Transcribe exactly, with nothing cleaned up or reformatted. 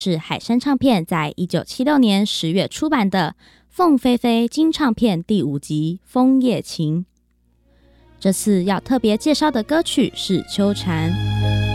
是海山唱片在一九七六年十月出版的凤飞飞金唱片第五集《枫叶情》。这次要特别介绍的歌曲是《秋蝉》。